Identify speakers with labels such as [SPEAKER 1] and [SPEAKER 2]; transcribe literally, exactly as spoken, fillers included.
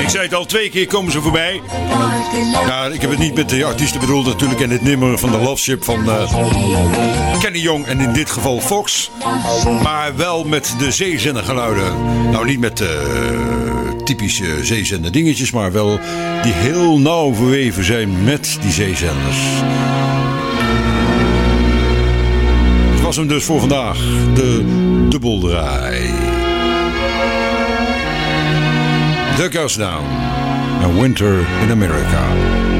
[SPEAKER 1] Ik zei het al, twee keer komen ze voorbij. Ja, ik heb het niet met de artiesten bedoeld natuurlijk. En het nummer van de Love Ship van uh, Kenny Young en in dit geval Fox. Maar wel met de zeezendergeluiden. Nou, niet met uh, typische zeezender dingetjes, maar wel die heel nauw verweven zijn met die zeezenders. Het was hem dus voor vandaag, de dubbeldraai. The Girls Down and Winter in America.